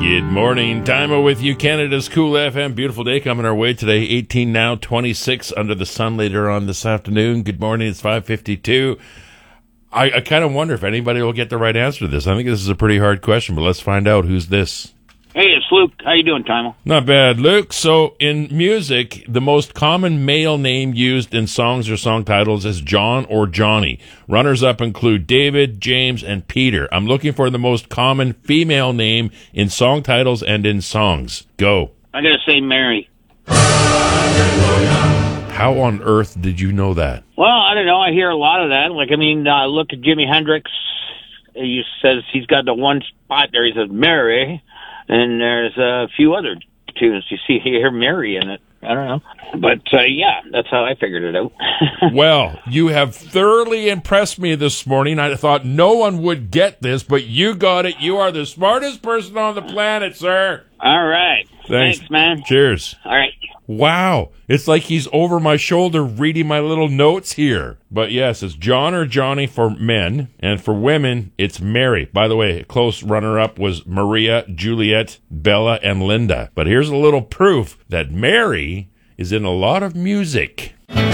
Good morning. Timo with you, Canada's Cool FM. Beautiful day coming our way today. 18 now, 26 under the sun later on this afternoon. Good morning. It's 5:52. I kind of wonder if anybody will get the right answer to this. I think this is a pretty hard question, but let's find out. Who's this? Hey, it's Luke. How you doing, Timo? Not bad, Luke. So in music, the most common male name used in songs or song titles is John or Johnny. Runners-up include David, James, and Peter. I'm looking for the most common female name in song titles and in songs. Go. I gotta say Mary. How on earth did you know that? Well, I don't know. I hear a lot of that. Look at Jimi Hendrix. He says he's got the one spot there. He says Mary. And there's a few other tunes you hear Mary in it. I don't know. But, yeah, that's how I figured it out. Well, you have thoroughly impressed me this morning. I thought no one would get this, but you got it. You are the smartest person on the planet, sir. All right. Thanks, man. Cheers. All right. Wow. It's like he's over my shoulder reading my little notes here. But yes, it's John or Johnny for men, and for women, it's Mary. By the way, a close runner-up was Maria, Juliet, Bella, and Linda. But here's a little proof that Mary is in a lot of music.